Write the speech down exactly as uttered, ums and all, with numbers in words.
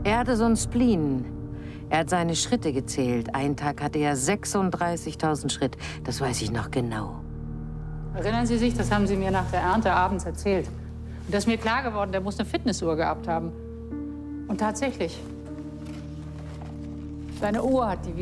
Er hatte so einen Spleen. Er hat seine Schritte gezählt. Einen Tag hatte er sechsunddreißigtausend Schritt. Das weiß ich noch genau. Erinnern Sie sich, das haben Sie mir nach der Ernte abends erzählt. Und da ist mir klar geworden, der muss eine Fitnessuhr gehabt haben. Und tatsächlich, seine Uhr hat die